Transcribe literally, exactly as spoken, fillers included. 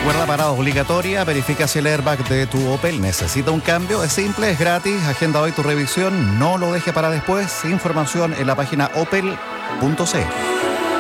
Recuerda, parada obligatoria, verifica si el airbag de tu Opel necesita un cambio. Es simple, es gratis, agenda hoy tu revisión, no lo deje para después. Información en la página opel punto c l.